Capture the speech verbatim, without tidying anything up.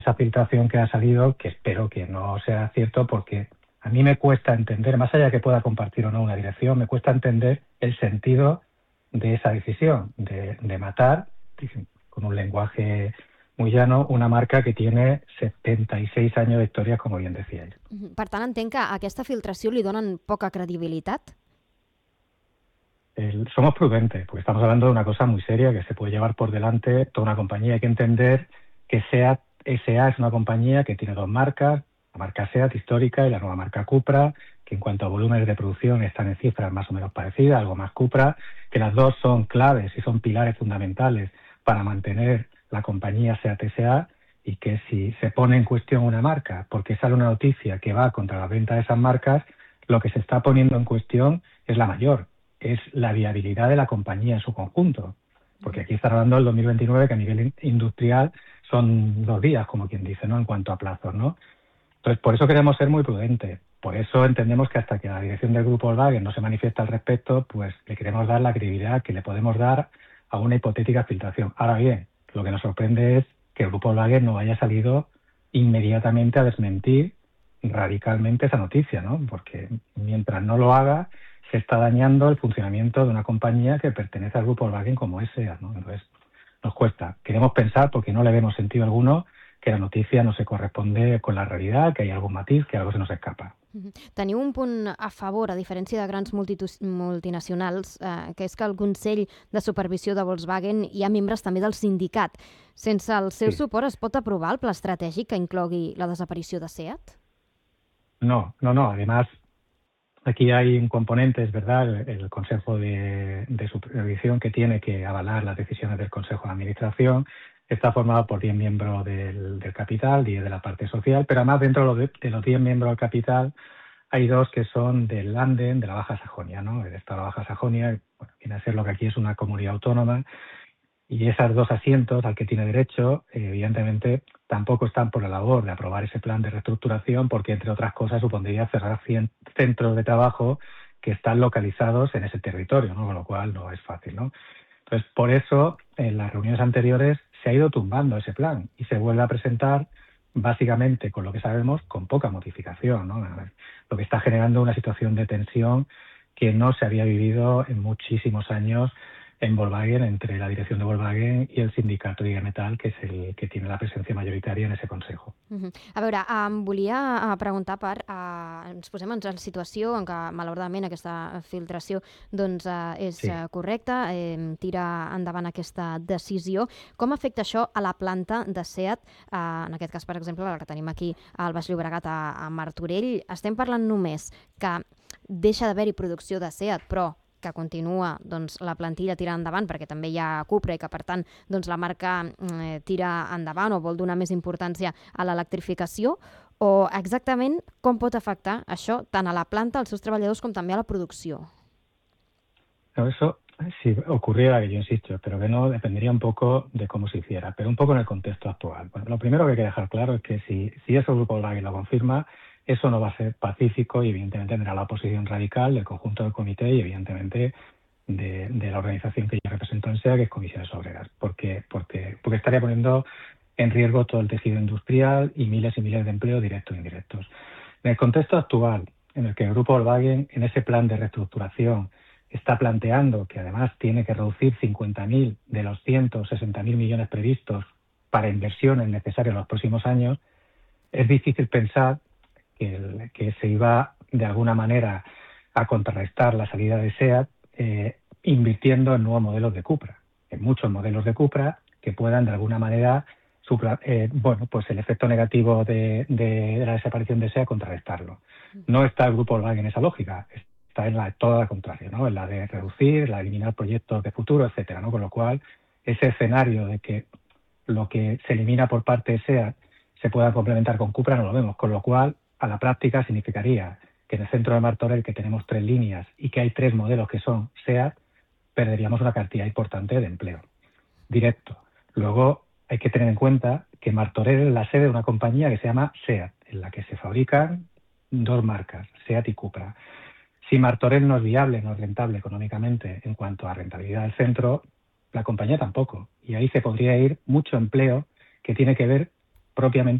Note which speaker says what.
Speaker 1: esa filtración que ha salido, que espero que no sea cierto, porque a mí me cuesta entender, más allá de que pueda compartir o no una dirección, me cuesta entender el sentido de esa decisión, de, de matar, con un lenguaje muy llano, una marca que tiene setenta y seis años de historia, como bien decíais.
Speaker 2: Per tant, entenc que a aquesta filtració li donen poca credibilitat?
Speaker 1: El, somos prudentes, porque estamos hablando de una cosa muy seria que se puede llevar por delante toda una compañía. Hay que entender que SEAT S A es una compañía que tiene dos marcas, la marca SEAT histórica y la nueva marca Cupra, que en cuanto a volúmenes de producción están en cifras más o menos parecidas, algo más Cupra, que las dos son claves y son pilares fundamentales para mantener la compañía SEAT S A, y que si se pone en cuestión una marca porque sale una noticia que va contra la venta de esas marcas, lo que se está poniendo en cuestión es la mayor, es la viabilidad de la compañía en su conjunto. Porque aquí está hablando del dos mil veintinueve, que a nivel industrial son dos días, como quien dice, ¿no? En cuanto a plazos, ¿no? Entonces, por eso queremos ser muy prudentes. Por eso entendemos que hasta que la dirección del grupo Volkswagen no se manifiesta al respecto, pues le queremos dar la credibilidad que le podemos dar a una hipotética filtración. Ahora bien, lo que nos sorprende es que el grupo Volkswagen no haya salido inmediatamente a desmentir radicalmente esa noticia, ¿no? Porque mientras no lo haga, se está dañando el funcionamiento de una compañía que pertenece al grupo Volkswagen como es SEAT, ¿no? Entonces, nos cuesta. Queremos pensar, porque no le vemos sentido alguno, que la notícia no se corresponde con la realidad, que hay algún matiz, que algo se nos escapa.
Speaker 2: Uh-huh. Teniu un punt a favor, a diferència de grans multinacionals, eh, que és que al Consell de Supervisió de Volkswagen hi ha membres també del sindicat. Sense el seu
Speaker 1: Sí.
Speaker 2: suport es pot aprovar el pla estratègic que inclogui la desaparició de SEAT?
Speaker 1: No, no, no. Además, aquí hay un componente, es verdad, el, el Consejo de, de Supervisión, que tiene que avalar las decisiones del Consejo de Administración. Está formado por diez miembros del, del capital, diez de la parte social, pero además dentro de, de los diez miembros del capital hay dos que son del Anden, de la Baja Sajonia, ¿no? El Estado de la Baja Sajonia, bueno, viene a ser lo que aquí es una comunidad autónoma, y esos dos asientos al que tiene derecho, eh, evidentemente, tampoco están por la labor de aprobar ese plan de reestructuración, porque, entre otras cosas, supondría cerrar cien centros de trabajo que están localizados en ese territorio, ¿no? Con lo cual no es fácil, ¿no? Entonces, por eso, en las reuniones anteriores se ha ido tumbando ese plan y se vuelve a presentar, básicamente, con lo que sabemos, con poca modificación, ¿no? Lo que está generando una situación de tensión que no se había vivido en muchísimos años en Volkswagen, entre la dirección de Volkswagen i el sindicat de Metal, que és el que tiene la presència majoritària en ese consejo.
Speaker 2: Uh -huh. A veure, em volia preguntar per... Uh, ens posem en la situació en què, malauradament, aquesta filtració doncs, uh, és sí. uh, correcta, eh, tira endavant aquesta decisió. Com afecta això a la planta de SEAT? Uh, en aquest cas, per exemple, la que tenim aquí al Baix Llobregat, a, a Martorell. Estem parlant només que deixa d'haver-hi producció de SEAT, però que continua doncs, la plantilla tirant endavant, perquè també hi ha Cupra i que, per tant, doncs, la marca eh, tira endavant o vol donar més importància a l'electrificació, o exactament com pot afectar això tant a la planta, als seus treballadors, com també a la producció?
Speaker 1: No, eso si ocurriera, que yo insisto, pero que no dependería un poco de cómo se hiciera, pero un poco en el contexto actual. Bueno, lo primero que hay que dejar claro es que si, si ese grupo Volkswagen lo confirma, eso no va a ser pacífico y evidentemente tendrá la oposición radical del conjunto del comité y evidentemente de, de la organización que yo represento en SEA, que es Comisiones Obreras, porque, porque, porque estaría poniendo en riesgo todo el tejido industrial y miles y miles de empleos directos e indirectos. En el contexto actual, en el que el grupo Volkswagen, en ese plan de reestructuración, está planteando que además tiene que reducir cincuenta mil de los ciento sesenta mil millones previstos para inversiones necesarias en los próximos años, es difícil pensar que, el, que se iba de alguna manera a contrarrestar la salida de SEAT eh, invirtiendo en nuevos modelos de Cupra, en muchos modelos de Cupra que puedan de alguna manera supra, eh, bueno, pues el efecto negativo de, de, de la desaparición de SEAT contrarrestarlo. No está el grupo Volkswagen en esa lógica, está en la toda la contraria, ¿no? En la de reducir, la de eliminar proyectos de futuro, etcétera, ¿no? Con lo cual, ese escenario de que lo que se elimina por parte de SEAT se pueda complementar con Cupra no lo vemos, con lo cual, a la práctica significaría que en el centro de Martorell, que tenemos tres líneas y que hay tres modelos que son SEAT, perderíamos una cantidad importante de empleo directo. Luego, hay que tener en cuenta que Martorell es la sede de una compañía que se llama SEAT, en la que se fabrican dos marcas, SEAT y Cupra. Si Martorell no es viable, no es rentable económicamente en cuanto a rentabilidad del centro, la compañía tampoco. Y ahí se podría ir mucho empleo que tiene que ver propiamente